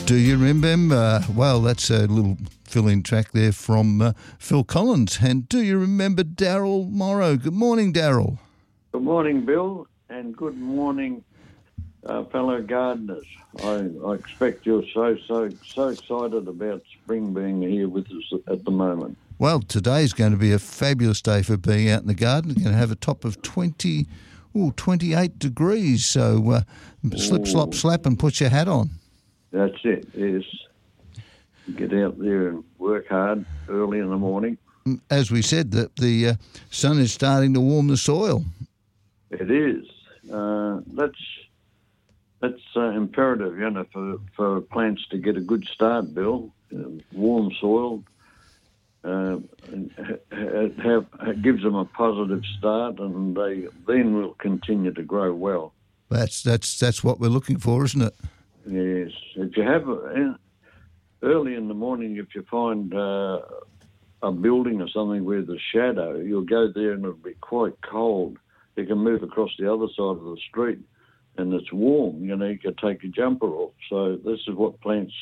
Do you remember? Well, that's a little fill-in track there from Phil Collins. And do you remember Daryl Morrow? Good morning, Daryl. Good morning, Bill, and good morning, fellow gardeners. I expect you're so excited about spring being here with us at the moment. Well, today's going to be a fabulous day for being out in the garden. You're going to have a top of 28 degrees. So slip, slop, slap and put your hat on. That's it, yes. Get out there and work hard early in the morning. As we said, the sun is starting to warm the soil. It is. That's imperative, for plants to get a good start, Bill. Warm soil it gives them a positive start, and they then will continue to grow well. That's what we're looking for, isn't it? Yes. If you have early in the morning, if you find a building or something where there's shadow, you'll go there and it'll be quite cold. You can move across the other side of the street and it's warm. You can take your jumper off. So this is what plants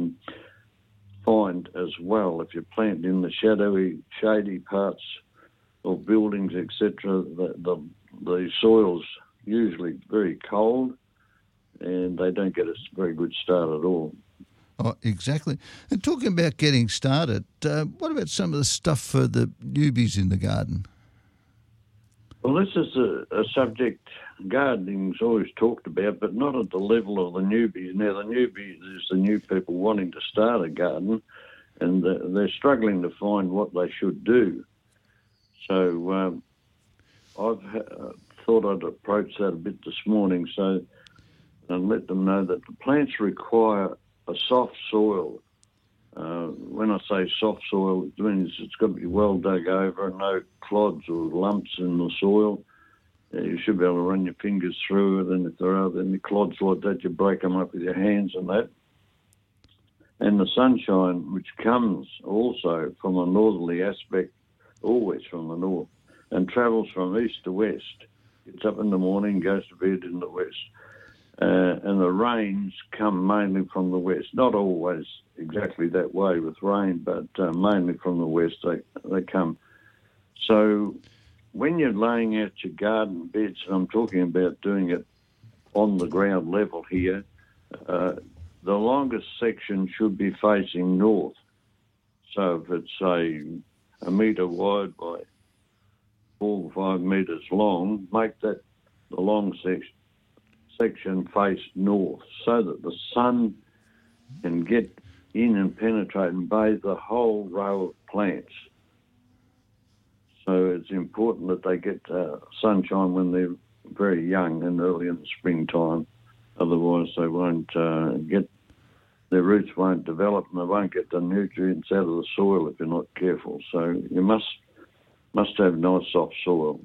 find as well. If you plant in the shadowy, shady parts of buildings, etc., the soil's usually very cold and they don't get a very good start at all. Oh, exactly. And talking about getting started, what about some of the stuff for the newbies in the garden? Well, this is a subject gardening's always talked about, but not at the level of the newbies. Now, the newbies is the new people wanting to start a garden, and they're struggling to find what they should do. So I've thought I'd approach that a bit this morning and let them know that the plants require a soft soil. When I say soft soil, it means it's got to be well dug over and no clods or lumps in the soil. You should be able to run your fingers through it, and if there are any clods like that, you break them up with your hands and that. And the sunshine, which comes also from a northerly aspect, always from the north, and travels from east to west. Gets up in the morning, goes to bed in the west. And the rains come mainly from the west. Not always exactly that way with rain, but mainly from the west they come. So when you're laying out your garden beds, and I'm talking about doing it on the ground level here, the longest section should be facing north. So if it's, say, a metre wide by 4 or 5 metres long, make that the long section face north so that the sun can get in and penetrate and bathe the whole row of plants. So it's important that they get sunshine when they're very young and early in the springtime. Otherwise they won't their roots won't develop and they won't get the nutrients out of the soil if you're not careful. So you must have nice soft soil.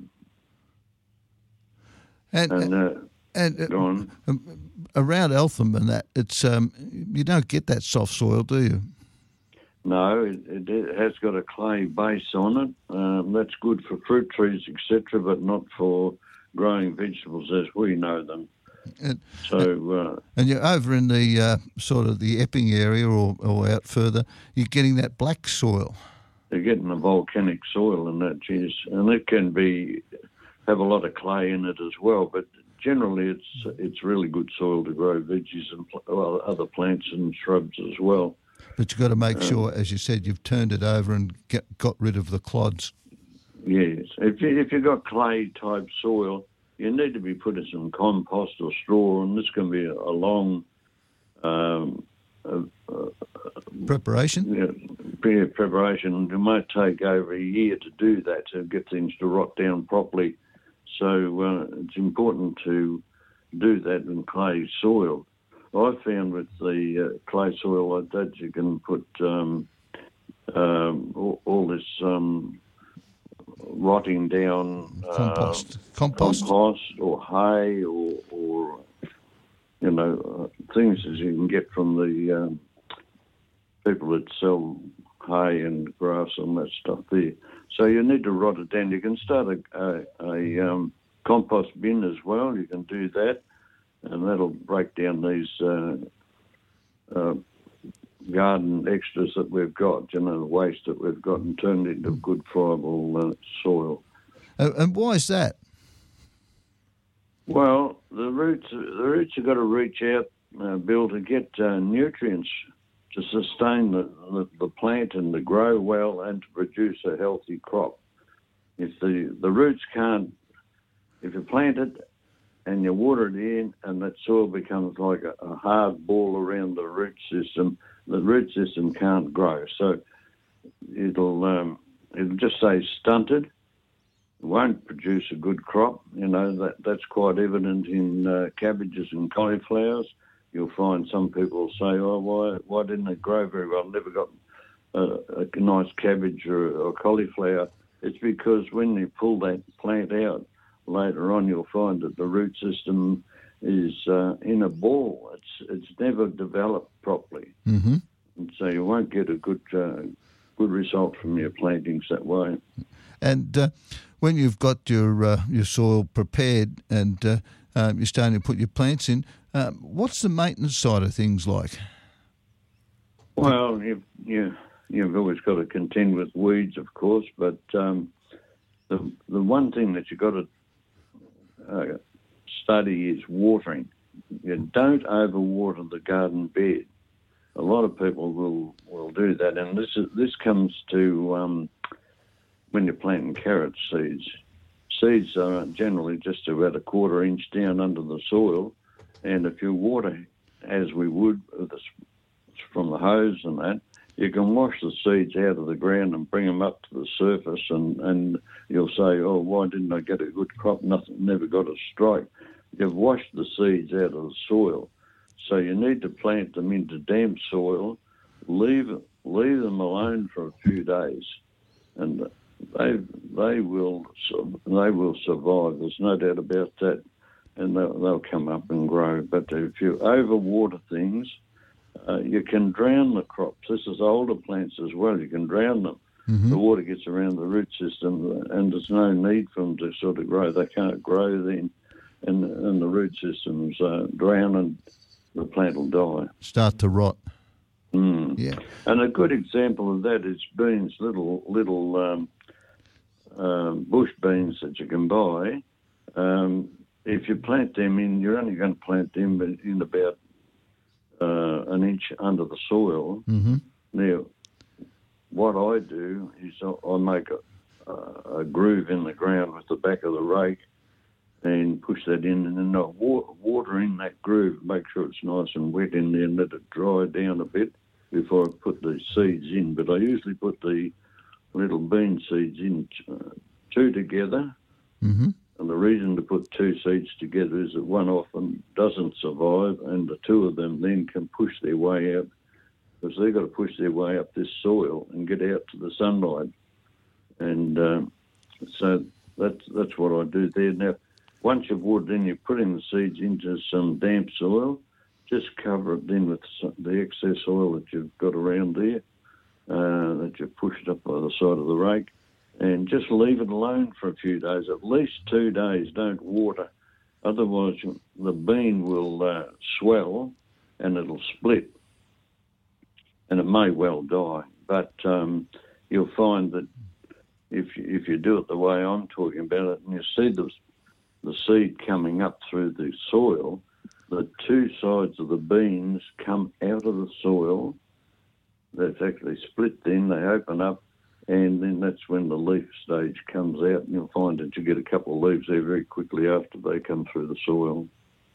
And around Eltham and that, it's you don't get that soft soil, do you? No, it has got a clay base on it. That's good for fruit trees, etc., but not for growing vegetables as we know them. And you're over in the sort of the Epping area or out further, you're getting that black soil. They're getting the volcanic soil and that, yes. And it can have a lot of clay in it as well, but generally it's really good soil to grow veggies and other plants and shrubs as well. But you've got to make sure, as you said, you've turned it over and got rid of the clods. Yes. If you've got clay-type soil, you need to be putting some compost or straw, and this can be a long preparation? Yeah, preparation. It might take over a year to do that, to get things to rot down properly. So it's important to do that in clay soil. I found with the clay soil like that, you can put all this rotting down compost or hay or things as you can get from the people that sell hay and grass and that stuff there. So you need to rot it down. You can start a compost bin as well. You can do that, and that'll break down these garden extras that we've got, the waste that we've got, and turned into good friable soil. And why is that? Well, the roots have got to reach out, Bill, to get nutrients to sustain the plant and to grow well and to produce a healthy crop. If the roots can't, if you plant it and you water it in and that soil becomes like a hard ball around the root system can't grow. So it'll just stay stunted. It won't produce a good crop. That's quite evident in cabbages and cauliflowers. You'll find some people say, "Oh, why didn't it grow very well? Never got a nice cabbage or cauliflower." It's because when you pull that plant out later on, you'll find that the root system is in a ball. It's never developed properly, Mm-hmm. and so you won't get a good result from your plantings that way. And when you've got your soil prepared and you're starting to put your plants in, what's the maintenance side of things like? Well, you've always got to contend with weeds, of course, but the one thing that you've got to study is watering. You don't overwater the garden bed. A lot of people will do that, and this comes to when you're planting carrot seeds. Seeds are generally just about a quarter inch down under the soil, and if you water as we would from the hose and that, you can wash the seeds out of the ground and bring them up to the surface, and you'll say, "Oh, why didn't I get a good crop? Never got a strike." You've washed the seeds out of the soil, so you need to plant them into damp soil. Leave them alone for a few days, and they will survive. There's no doubt about that, and they'll come up and grow. But if you overwater things, you can drown the crops. This is older plants as well. You can drown them. Mm-hmm. The water gets around the root system, and there's no need for them to sort of grow. They can't grow then, and the root systems drown, and the plant will die. Start to rot. Mm. Yeah. And a good example of that is beans, little bush beans that you can buy. If you plant them in, you're only going to plant them in about an inch under the soil. Mm-hmm. Now, what I do is I make a groove in the ground with the back of the rake and push that in, and then I water in that groove, make sure it's nice and wet in there, and let it dry down a bit before I put the seeds in. But I usually put the little bean seeds in two together. Mm-hmm. And the reason to put two seeds together is that one often doesn't survive, and the two of them then can push their way out, because they've got to push their way up this soil and get out to the sunlight. And so that's what I do there. Now, once you've watered in, you're putting the seeds into some damp soil. Just cover it then with the excess soil that you've got around there, that you've pushed up by the side of the rake, and just leave it alone for a few days, at least 2 days. Don't water. Otherwise, the bean will swell and it'll split, and it may well die. But you'll find that if you do it the way I'm talking about it, and you see the seed coming up through the soil, the two sides of the beans come out of the soil. That's actually split then, they open up, and then that's when the leaf stage comes out, and you'll find that you get a couple of leaves there very quickly after they come through the soil.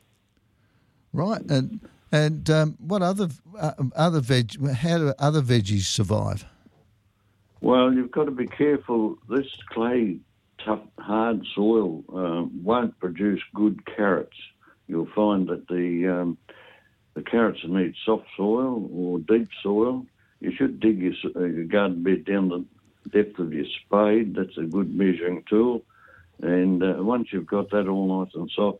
Right, and what how do other veggies survive? Well, you've got to be careful. This clay, tough, hard soil won't produce good carrots. You'll find that the carrots need soft soil or deep soil. You should dig your garden bed down the depth of your spade. That's a good measuring tool. And once you've got that all nice and soft,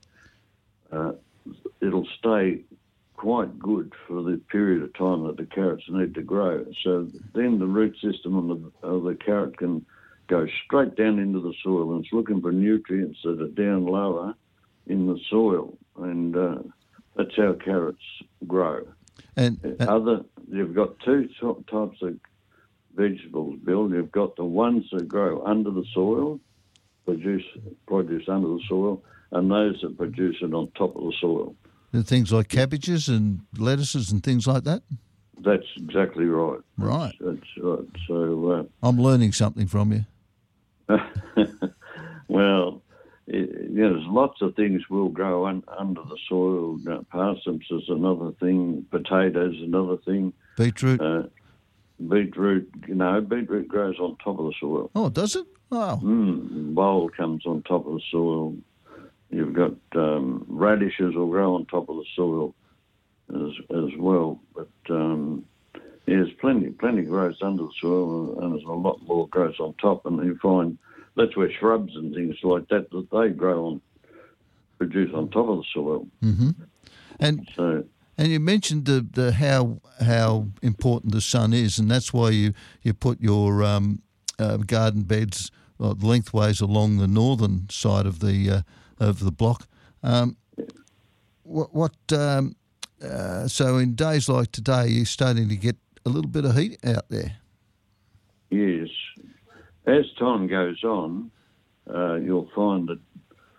it'll stay quite good for the period of time that the carrots need to grow. So then the root system of the carrot can go straight down into the soil, and it's looking for nutrients that are down lower in the soil, and that's how carrots grow. And Other you've got two types of vegetables, Bill. You've got the ones that grow under the soil, produce under the soil, and those that produce it on top of the soil. The things like cabbages and lettuces and things like that? That's exactly right. Right. That's right. So I'm learning something from you. well, there's lots of things will grow under the soil. Parsnips is another thing. Potatoes another thing. Beetroot. Beetroot. Beetroot grows on top of the soil. Oh, does it? Wow. Bulb comes on top of the soil. You've got radishes will grow on top of the soil as well. But there's plenty grows under the soil, and there's a lot more grows on top. And you find that's where shrubs and things like that they produce on top of the soil. Mm-hmm. And you mentioned the how important the sun is, and that's why you put your garden beds lengthways along the northern side of the block. So in days like today, you're starting to get a little bit of heat out there. Yes. As time goes on, you'll find that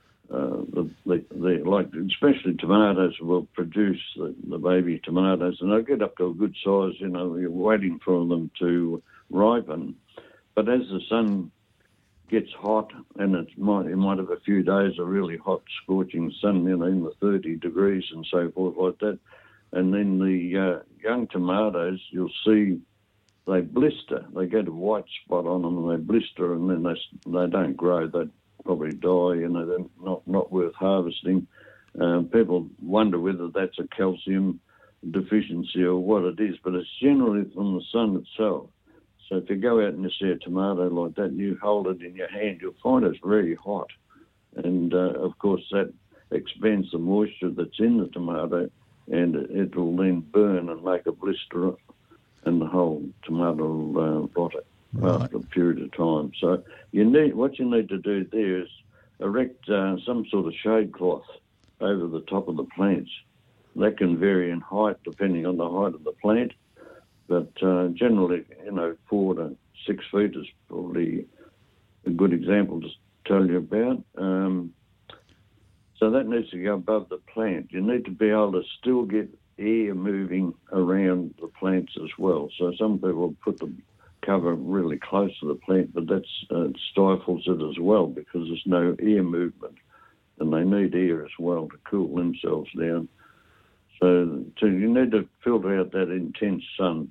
like especially tomatoes will produce the baby tomatoes, and they'll get up to a good size. You're waiting for them to ripen, but as the sun gets hot, and you might have a few days of really hot, scorching sun, in the 30 degrees and so forth like that, and then the young tomatoes, you'll see they blister. They get a white spot on them, and they blister, and then they don't grow. They probably die. They're not worth harvesting. People wonder whether that's a calcium deficiency or what it is, but it's generally from the sun itself. So if you go out and you see a tomato like that and you hold it in your hand, you'll find it's very hot. And, of course, that expands the moisture that's in the tomato, and it will then burn and make a blister, and the whole tomato will rot after a period of time. So what you need to do there is erect some sort of shade cloth over the top of the plants. That can vary in height depending on the height of the plant. But generally, 4 to 6 feet is probably a good example to tell you about. So that needs to go above the plant. You need to be able to still get air moving around the plants as well. So some people put the cover really close to the plant, but that stifles it as well because there's no air movement, and they need air as well to cool themselves down. So you need to filter out that intense sun.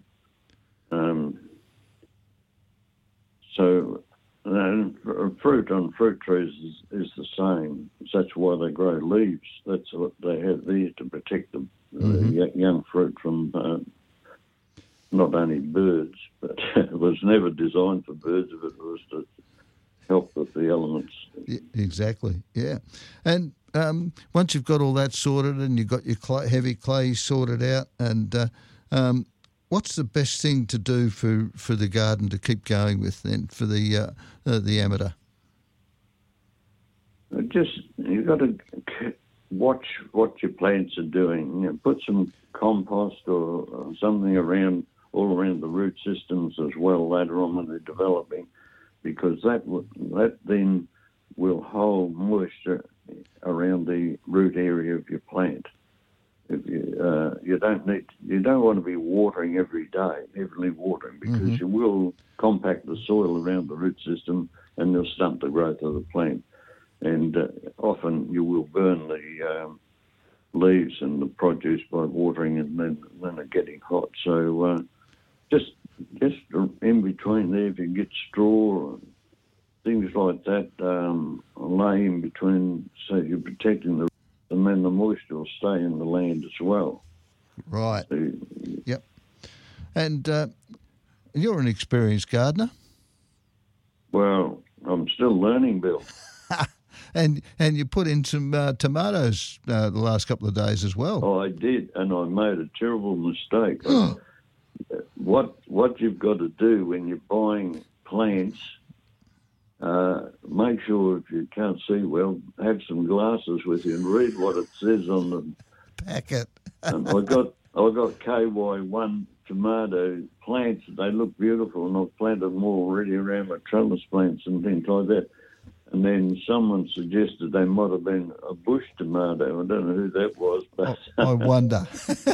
Fruit on fruit trees is the same. That's why they grow leaves. That's what they have there to protect the young fruit from not only birds, but it was never designed for birds, but it was to help with the elements. Yeah, exactly, yeah. And once you've got all that sorted and you've got your heavy clay sorted out, and what's the best thing to do for the garden to keep going with then, for the amateur? You've got to watch what your plants are doing. Put some compost or something all around the root systems as well later on when they're developing, because that then will hold moisture around the root area of your plant. If you don't want to be watering every day, heavily watering, because you will compact the soil around the root system and you'll stunt the growth of the plant. And often you will burn the leaves and the produce by watering, and then they're getting hot. So just in between there, if you get straw and things like that, lay in between so you're protecting the, and then the moisture will stay in the land as well. Right. So, yep. And you're an experienced gardener. Well, I'm still learning, Bill. And you put in some tomatoes the last couple of days as well. Oh, I did, and I made a terrible mistake. What you've got to do when you're buying plants, make sure if you can't see well, have some glasses with you and read what it says on the packet. And I've got KY1 tomato plants. They look beautiful, and I've planted them already around my trellis plants and things like that. And then someone suggested they might have been a bush tomato. I don't know who that was, but I wonder.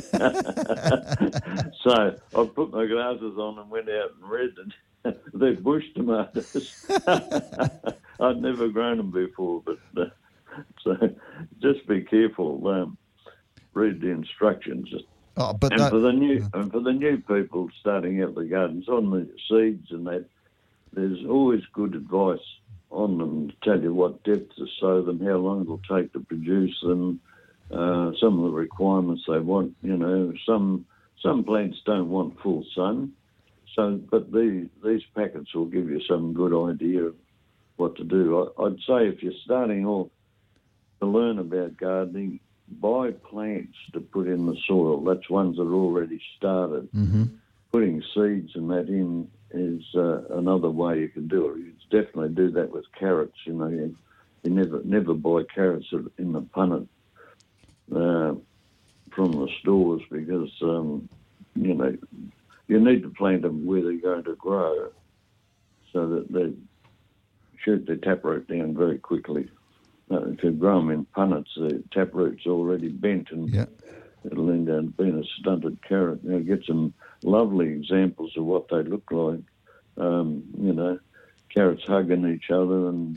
so I put my glasses on and went out and read it. They're bush tomatoes. I'd never grown them before, but so just be careful. Read the instructions. Oh, but and for the new people starting out the gardens on the seeds and that, there's always good advice on them to tell you what depth to sow them, how long it'll take to produce them, some of the requirements they want. You know, some plants don't want full sun, but these packets will give you some good idea of what to do. I'd say if you're starting off to learn about gardening, buy plants to put in the soil. That's ones that are already started. Mm-hmm. Putting seeds and that in is another way you can do it. You definitely do that with carrots. You know, you never buy carrots in the punnet from the stores because you know, you need to plant them where they're going to grow so that they shoot their taproot down very quickly. If you grow them in punnets, the taproot's already bent and it'll end up being a stunted carrot. You know, get some lovely examples of what they look like. You know, carrots hugging each other and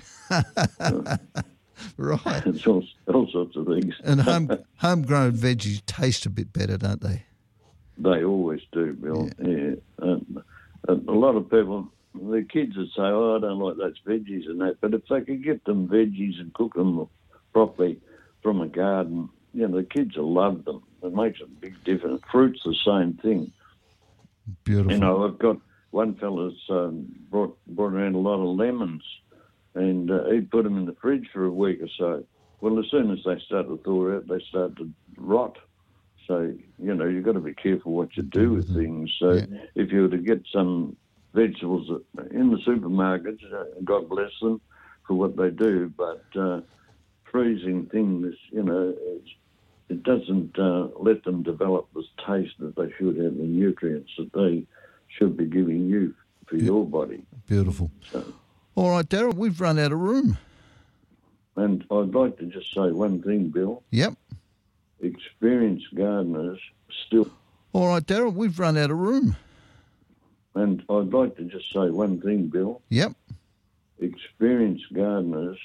right, it's all sorts of things. And homegrown veggies taste a bit better, don't they? They always do, Bill. Yeah. A lot of people, the kids would say, "Oh, I don't like those veggies and that," but if they could get them veggies and cook them properly from a garden, you know, the kids will love them. It makes a big difference. Fruit's the same thing. Beautiful. You know, I've got one fella's brought around a lot of lemons, and he'd put them in the fridge for a week or so. Well, as soon as they start to thaw out, they start to rot. So, you know, you've got to be careful what you do with things. So if you were to get some vegetables in the supermarkets, God bless them for what they do, but freezing things, you know, it doesn't let them develop the taste that they should have, the nutrients that they should be giving you for your body. Beautiful. So, all right, Darryl, we've run out of room. And I'd like to just say one thing, Bill. Yep. Experienced gardeners still... All right, Darryl, we've run out of room. And I'd like to just say one thing, Bill. Yep. Experienced gardeners